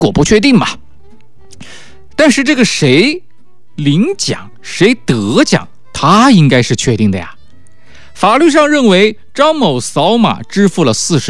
果不确定嘛。但是这个谁领奖谁得奖，他应该是确定的呀。法律上认为张某扫码支付了40